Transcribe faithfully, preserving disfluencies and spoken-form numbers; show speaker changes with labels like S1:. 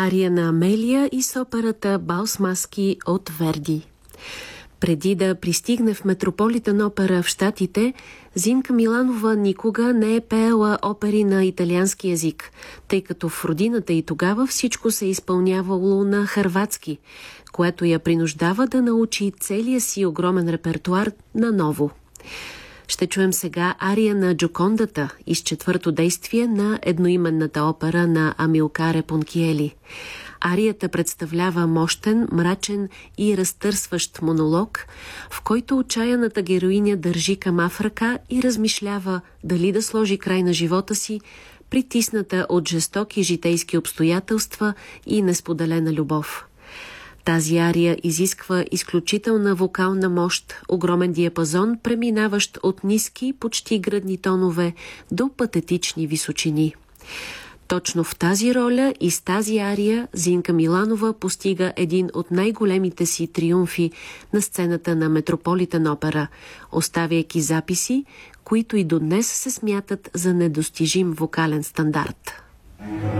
S1: Ария на Амелия и с операта Бал с маски от Верди. Преди да пристигне в Метрополитън опера в Щатите, Зинка Миланова никога не е пеела опери на италиански език, тъй като в родината и тогава всичко се е изпълнявало на хърватски, което я принуждава да научи целия си огромен репертуар наново. Ще чуем сега ария на Джокондата из четвърто действие на едноименната опера на Амилкаре Пончиели. Арията представлява мощен, мрачен и разтърсващ монолог, в който отчаяната героиня държи камък в ръка и размишлява дали да сложи край на живота си, притисната от жестоки житейски обстоятелства и несподелена любов. Тази ария изисква изключителна вокална мощ, огромен диапазон, преминаващ от ниски, почти гръдни тонове до патетични височини. Точно в тази роля и с тази ария Зинка Миланова постига един от най-големите си триумфи на сцената на Метрополитън опера, оставяйки записи, които и до днес се смятат за недостижим вокален стандарт.